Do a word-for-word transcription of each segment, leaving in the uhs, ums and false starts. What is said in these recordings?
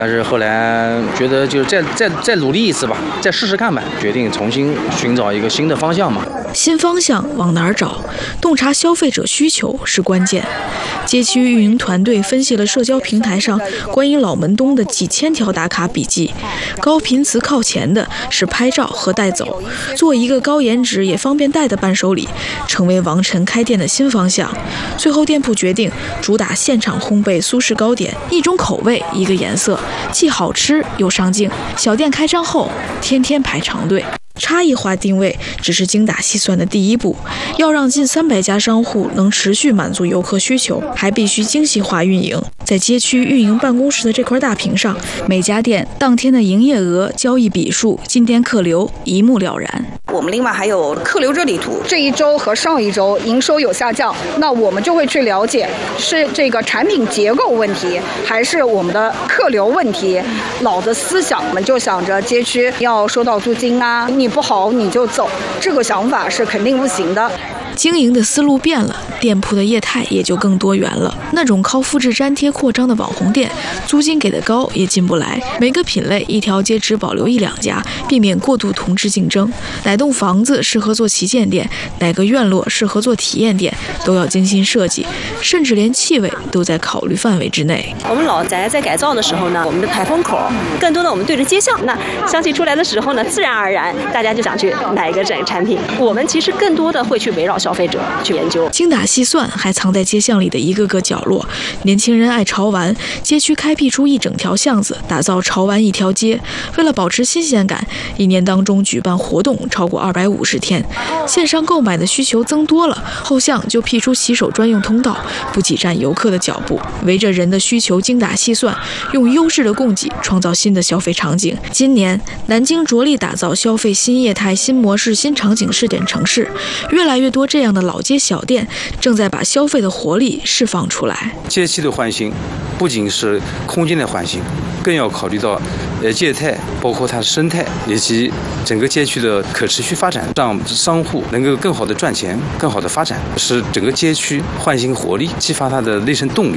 但是后来觉得就是再再再努力一次吧，再试试看吧，决定重新寻找一个新的方向嘛。 新方向往哪儿找？洞察消费者需求是关键。街区运营团队分析了社交平台上关于老门东的几千条打卡笔记，高频词靠前的是拍照和带走，做一个高颜值也方便带的伴手礼，成为王晨开店的新方向。最后店铺决定主打现场烘焙苏式糕点，一种口味一个颜色，既好吃又上镜。小店开张后天天排长队。差异化定位只是精打细算的第一步，要让近三百家商户能持续满足游客需求，还必须精细化运营。在街区运营办公室的这块大屏上，每家店当天的营业额、交易笔数、进店客流一目了然。 我们另外还有客流热力图，这一周和上一周营收有下降，那我们就会去了解是这个产品结构问题，还是我们的客流问题。老的思想，我们就想着街区要收到租金啊，你不好你就走，这个想法是肯定不行的。 经营的思路变了，店铺的业态也就更多元了。那种靠复制粘贴扩张的网红店，租金给的高也进不来。每个品类一条街只保留一两家，避免过度同质竞争。哪栋房子适合做旗舰店，哪个院落适合做体验店，都要精心设计，甚至连气味都在考虑范围之内。 我们老宅在改造的时候呢，我们的排风口更多的我们对着街巷，那香气出来的时候呢，自然而然大家就想去买一个整产品。我们其实更多的会去围绕消费者去研究， 精打细算还藏在街巷里的一个个角落。年轻人爱潮玩，街区开辟出一整条巷子，打造潮玩一条街。为了保持新鲜感，一年当中举办活动超过二百五十天。线上购买的需求增多了，后巷就辟出洗手专用通道，不挤占游客的脚步，围着人的需求精打细算，用优质的供给创造新的消费场景。今年南京着力打造消费新业态、新模式、新场景试点城市，越来越多这样的老街小店正在把消费的活力释放出来。 街区的换新不仅是空间的换新，更要考虑到呃业态，包括它的生态以及整个街区的可持续发展，让商户能够更好的赚钱、更好的发展，使整个街区焕新活力，激发它的内生动力。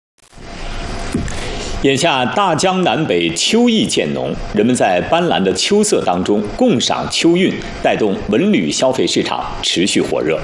眼下大江南北秋意渐浓，人们在斑斓的秋色当中共赏秋韵，带动文旅消费市场持续火热。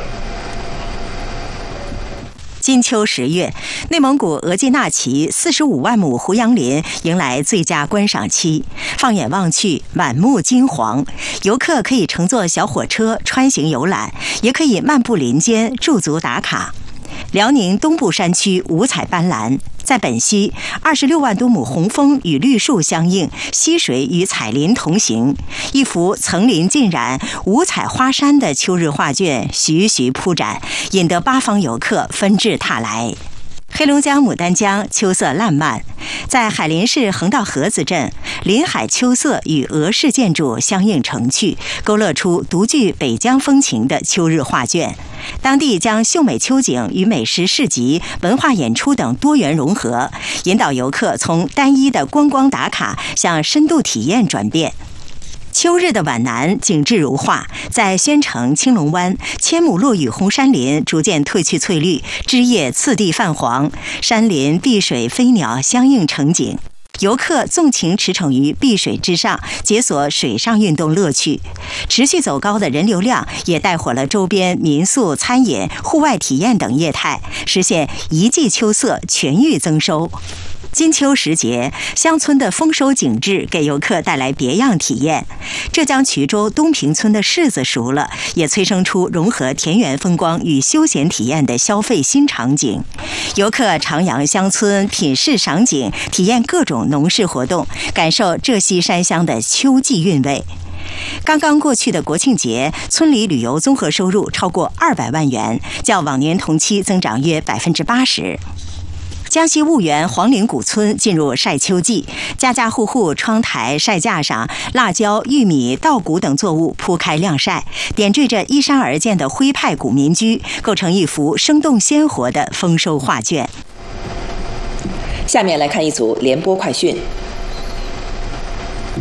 金秋十月，内蒙古额济纳旗四十五万亩胡杨林迎来最佳观赏期。放眼望去，满目金黄。游客可以乘坐小火车穿行游览，也可以漫步林间驻足打卡。辽宁东部山区五彩斑斓，在本溪，二十六万多亩红枫与绿树相映，溪水与彩林同行，一幅层林尽染、五彩花山的秋日画卷徐徐铺展，引得八方游客纷至沓来。黑龙江牡丹江秋色烂漫，在海林市横道河子镇，林海秋色与俄式建筑相映成趣，勾勒出独具北疆风情的秋日画卷。当地将秀美秋景与美食市集、文化演出等多元融合，引导游客从单一的观光打卡向深度体验转变。秋日的皖南景致如画，在宣城、青龙湾，千亩落羽红杉林逐渐褪去翠绿，枝叶次第泛黄，山林、碧水、飞鸟相映成景。游客纵情驰骋于碧水之上，解锁水上运动乐趣。持续走高的人流量也带火了周边民宿、餐饮、户外体验等业态，实现一季秋色全域增收。金秋时节，乡村的丰收景致给游客带来别样体验。浙江衢州东平村的柿子熟了，也催生出融合田园风光与休闲体验的消费新场景。游客徜徉乡村，品柿赏景，体验各种农事活动，感受浙西山乡的秋季韵味。刚刚过去的国庆节，村里旅游综合收入超过二百万元，较往年同期增长约百分之八十。江西婺源黄陵古村进入晒秋季，家家户户窗台、晒架上，辣椒、玉米、稻谷等作物铺开晾晒，点缀着依山而建的徽派古民居，构成一幅生动鲜活的丰收画卷。 下面来看一组联播快讯。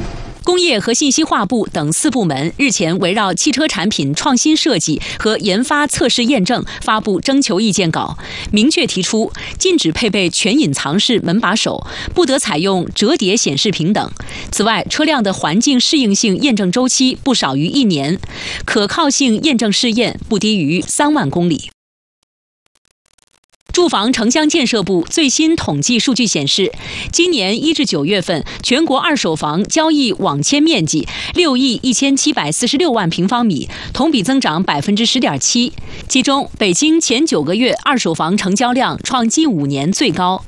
工业和信息化部等四部门日前围绕汽车产品创新设计和研发测试验证发布征求意见稿，明确提出禁止配备全隐藏式门把手，不得采用折叠显示屏等。此外，车辆的环境适应性验证周期不少于一年，可靠性验证试验不低于三万公里。住房城乡建设部最新统计数据显示，今年一至九月份，全国二手房交易网签面积六亿一千七百四十六万平方米，同比增长百分之十点七。其中，北京前九个月二手房成交量创近五年最高。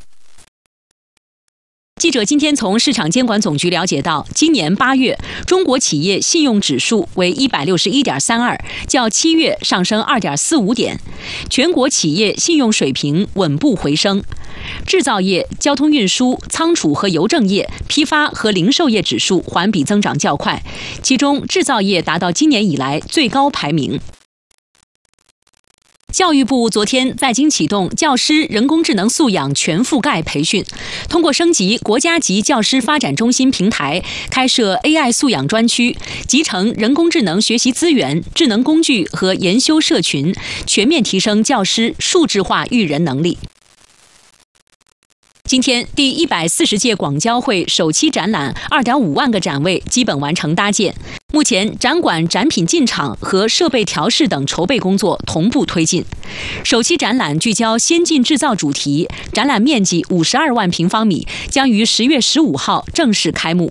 记者今天从市场监管总局了解到，今年八月中国企业信用指数为一百六十一点三二，较七月上升二点四五点，全国企业信用水平稳步回升。制造业、交通运输、仓储和邮政业、批发和零售业指数环比增长较快，其中制造业达到今年以来最高排名。教育部昨天在京启动教师人工智能素养全覆盖培训，通过升级国家级教师发展中心平台，开设 A I 素养专区，集成人工智能学习资源、智能工具和研修社群，全面提升教师数质化育人能力。今天，第一百四十届广交会首期展览二点五万个展位基本完成搭建。目前，展馆展品进场和设备调试等筹备工作同步推进。首期展览聚焦先进制造主题，展览面积五十二万平方米，将于十月十五号正式开幕。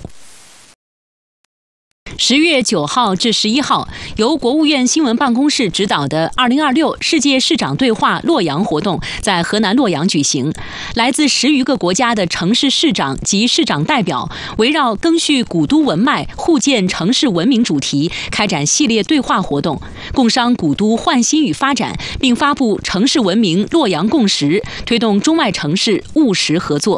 十月九号至十一号，由国务院新闻办公室指导的二零二六世界市长对话洛阳活动在河南洛阳举行。来自十余个国家的城市市长及市长代表，围绕赓续古都文脉、互建城市文明主题，开展系列对话活动，共商古都焕新与发展，并发布城市文明洛阳共识，推动中外城市务实合作。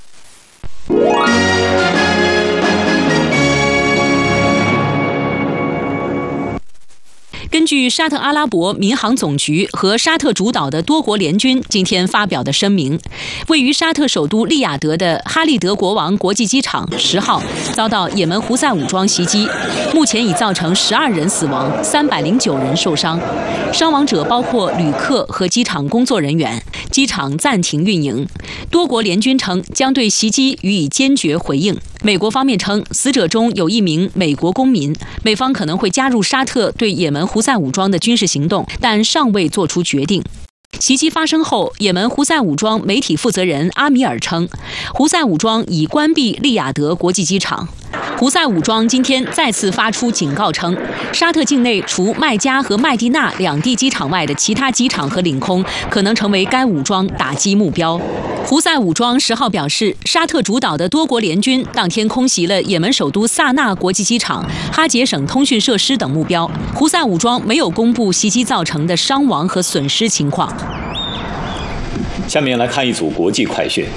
根据沙特阿拉伯民航总局和沙特主导的多国联军今天发表的声明，位于沙特首都利雅得的哈利德国王国际机场十号遭到也门胡塞武装袭击，目前已造成十二人死亡，三百零九人受伤，伤亡者包括旅客和机场工作人员，机场暂停运营。多国联军称将对袭击予以坚决回应。美国方面称，死者中有一名美国公民，美方可能会加入沙特对也门胡塞武装的军事行动，但尚未做出决定。袭击发生后，也门胡塞武装媒体负责人阿米尔称，胡塞武装已关闭利雅得国际机场。胡塞武装今天再次发出警告称，沙特境内除麦加和麦地那两地机场外的其他机场和领空可能成为该武装打击目标。胡塞武装十号表示，沙特主导的多国联军当天空袭了也门首都萨那国际机场、哈杰省通讯设施等目标。胡塞武装没有公布袭击造成的伤亡和损失情况。 下面来看一组国际快讯。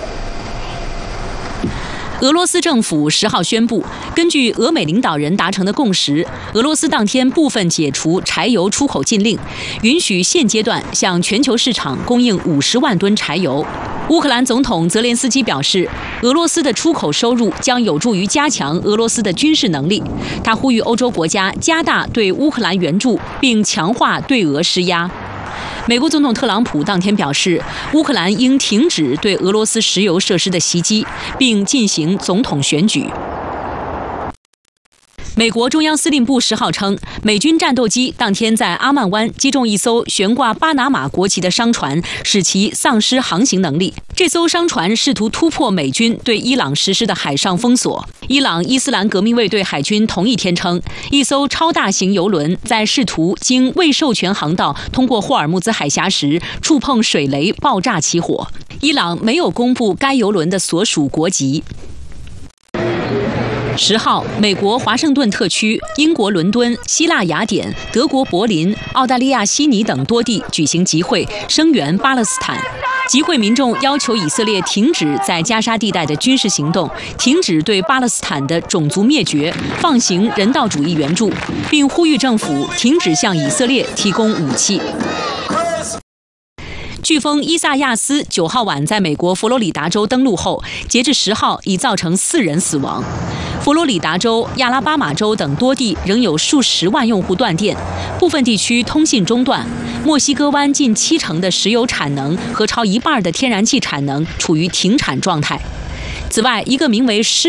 俄罗斯政府十号宣布，根据俄美领导人达成的共识，俄罗斯当天部分解除柴油出口禁令，允许现阶段向全球市场供应五十万吨柴油。乌克兰总统泽连斯基表示，俄罗斯的出口收入将有助于加强俄罗斯的军事能力。他呼吁欧洲国家加大对乌克兰援助，并强化对俄施压。美国总统特朗普当天表示，乌克兰应停止对俄罗斯石油设施的袭击，并进行总统选举。美国中央司令部十号称，美军战斗机当天在阿曼湾击中一艘悬挂巴拿马国旗的商船，使其丧失航行能力。这艘商船试图突破美军对伊朗实施的海上封锁。伊朗伊斯兰革命卫队海军同一天称，一艘超大型油轮在试图经未授权航道通过霍尔木兹海峡时，触碰水雷爆炸起火。伊朗没有公布该油轮的所属国籍。十号，美国华盛顿特区、英国伦敦、希腊雅典、德国柏林、澳大利亚悉尼等多地举行集会，声援巴勒斯坦。集会民众要求以色列停止在加沙地带的军事行动，停止对巴勒斯坦的种族灭绝，放行人道主义援助，并呼吁政府停止向以色列提供武器。飓风伊萨亚斯九号晚在美国佛罗里达州登陆后，截至十号已造成四人死亡。 佛罗里达州、亚拉巴马州等多地仍有数十万用户断电，部分地区通信中断。墨西哥湾近七成的石油产能和超一半的天然气产能处于停产状态。此外，一个名为“失